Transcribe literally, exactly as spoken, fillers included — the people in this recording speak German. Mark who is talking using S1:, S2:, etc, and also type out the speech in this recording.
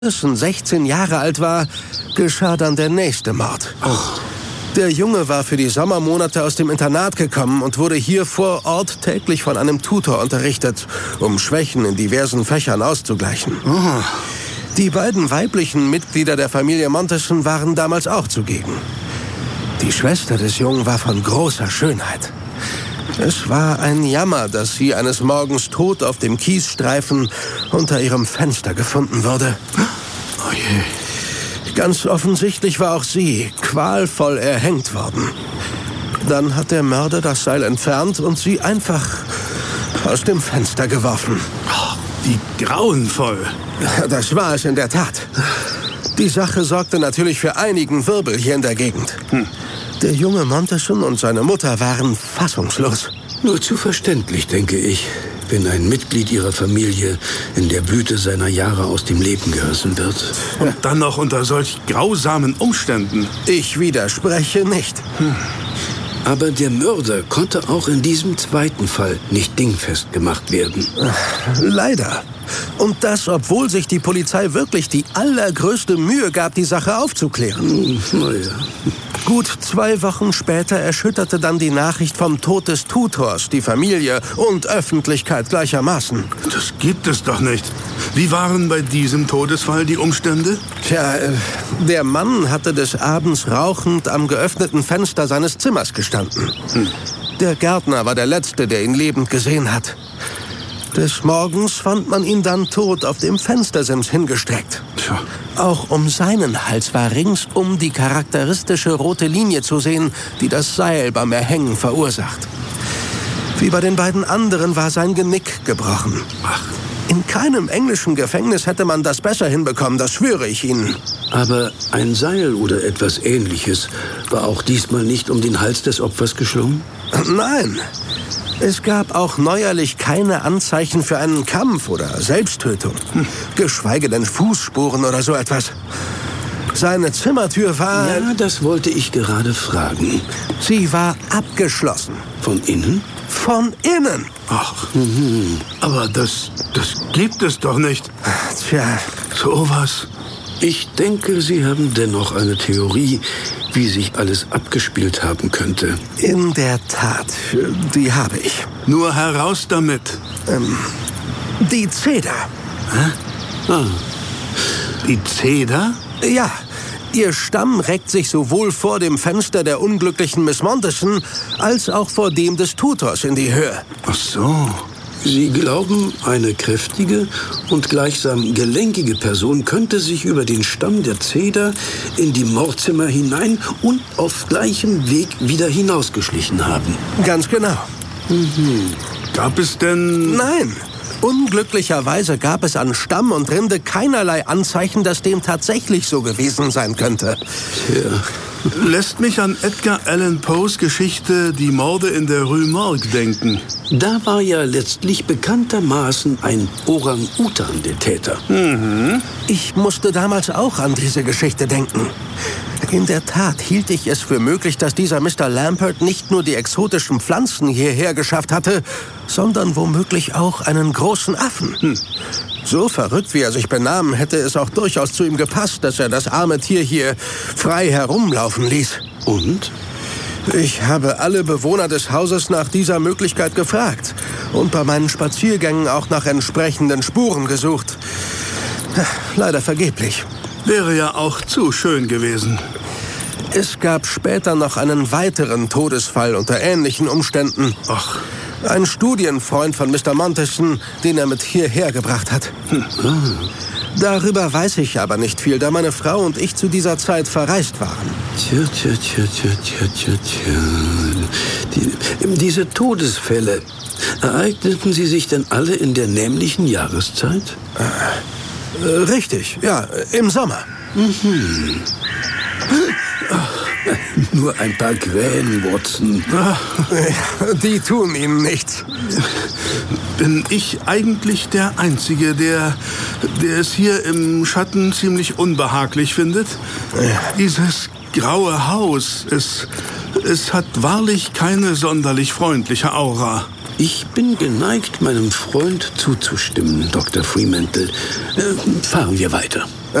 S1: sechzehn Jahre alt war, geschah dann der nächste Mord.
S2: Oh.
S1: Der Junge war für die Sommermonate aus dem Internat gekommen und wurde hier vor Ort täglich von einem Tutor unterrichtet, um Schwächen in diversen Fächern auszugleichen.
S2: Oh.
S1: Die beiden weiblichen Mitglieder der Familie Montesson waren damals auch zugegen. Die Schwester des Jungen war von großer Schönheit. Es war ein Jammer, dass sie eines Morgens tot auf dem Kiesstreifen unter ihrem Fenster gefunden wurde.
S2: Oh je.
S1: Ganz offensichtlich war auch sie qualvoll erhängt worden. Dann hat der Mörder das Seil entfernt und sie einfach aus dem Fenster geworfen.
S2: Oh, wie grauenvoll.
S1: Das war es in der Tat. Die Sache sorgte natürlich für einigen Wirbel hier in der Gegend.
S2: Hm.
S1: Der junge Montesson und seine Mutter waren fassungslos.
S3: Nur zu verständlich, denke ich, wenn ein Mitglied ihrer Familie in der Blüte seiner Jahre aus dem Leben gerissen wird.
S2: Und dann noch unter solch grausamen Umständen.
S1: Ich widerspreche nicht.
S3: Hm. Aber der Mörder konnte auch in diesem zweiten Fall nicht dingfest gemacht werden.
S1: Leider. Und das, obwohl sich die Polizei wirklich die allergrößte Mühe gab, die Sache aufzuklären.
S3: Hm, na ja.
S1: Gut zwei Wochen später erschütterte dann die Nachricht vom Tod des Tutors die Familie und Öffentlichkeit gleichermaßen.
S2: Das gibt es doch nicht. Wie waren bei diesem Todesfall die Umstände?
S1: Tja, äh, der Mann hatte des Abends rauchend am geöffneten Fenster seines Zimmers gestanden.
S2: Hm.
S1: Der Gärtner war der Letzte, der ihn lebend gesehen hat. Des Morgens fand man ihn dann tot auf dem Fenstersims hingestreckt.
S2: Tja.
S1: Auch um seinen Hals war ringsum die charakteristische rote Linie zu sehen, die das Seil beim Erhängen verursacht. Wie bei den beiden anderen war sein Genick gebrochen.
S2: Ach.
S1: In keinem englischen Gefängnis hätte man das besser hinbekommen, das schwöre ich Ihnen.
S3: Aber ein Seil oder etwas Ähnliches war auch diesmal nicht um den Hals des Opfers geschlungen?
S1: Nein. Es gab auch neuerlich keine Anzeichen für einen Kampf oder Selbsttötung. Hm. Geschweige denn Fußspuren oder so etwas. Seine Zimmertür war...
S3: Ja, das wollte ich gerade fragen.
S1: Sie war abgeschlossen.
S3: Von innen?
S1: Von innen.
S2: Ach, mhm. Aber das, das gibt es doch nicht.
S1: Tja.
S2: Sowas.
S3: Ich denke, Sie haben dennoch eine Theorie, wie sich alles abgespielt haben könnte.
S1: In der Tat, die habe ich.
S2: Nur heraus damit.
S1: Ähm, die Zeder.
S2: Hä? Ah. Die Zeder?
S1: Ja, ihr Stamm reckt sich sowohl vor dem Fenster der unglücklichen Miss Montesson als auch vor dem des Tutors in die Höhe.
S2: Ach so.
S3: Sie glauben, eine kräftige und gleichsam gelenkige Person könnte sich über den Stamm der Zeder in die Mordzimmer hinein und auf gleichem Weg wieder hinausgeschlichen haben.
S1: Ganz genau.
S3: Mhm.
S2: Gab es denn...
S1: Nein. Unglücklicherweise gab es an Stamm und Rinde keinerlei Anzeichen, dass dem tatsächlich so gewesen sein könnte.
S3: Tja.
S2: Lässt mich an Edgar Allan Poes Geschichte Die Morde in der Rue Morgue denken.
S3: Da war ja letztlich bekanntermaßen ein Orang-Utan der Täter.
S2: Mhm.
S1: Ich musste damals auch an diese Geschichte denken. In der Tat hielt ich es für möglich, dass dieser Mister Lampert nicht nur die exotischen Pflanzen hierher geschafft hatte, sondern womöglich auch einen großen Affen.
S2: Hm.
S1: So verrückt, wie er sich benahm, hätte es auch durchaus zu ihm gepasst, dass er das arme Tier hier frei herumlaufen ließ.
S3: Und?
S1: Ich habe alle Bewohner des Hauses nach dieser Möglichkeit gefragt und bei meinen Spaziergängen auch nach entsprechenden Spuren gesucht. Leider vergeblich.
S2: Wäre ja auch zu schön gewesen.
S1: Es gab später noch einen weiteren Todesfall unter ähnlichen Umständen.
S2: Ach.
S1: Ein Studienfreund von Mister Montesson, den er mit hierher gebracht hat.
S2: Hm.
S3: Ah.
S1: Darüber weiß ich aber nicht viel, da meine Frau und ich zu dieser Zeit verreist waren.
S3: Tja, tja, tja, tja, tja, tja, tja. Die, diese Todesfälle, ereigneten sie sich denn alle in der nämlichen Jahreszeit?
S1: Äh, äh, richtig, ja, im Sommer.
S3: Mhm. Nur ein paar Krähen, Watson.
S1: Die tun ihnen nichts.
S2: Bin ich eigentlich der Einzige, der, der es hier im Schatten ziemlich unbehaglich findet?
S1: Ja.
S2: Dieses graue Haus, es, es hat wahrlich keine sonderlich freundliche Aura.
S3: Ich bin geneigt, meinem Freund zuzustimmen, Doktor Fremantle. Äh, fahren wir weiter.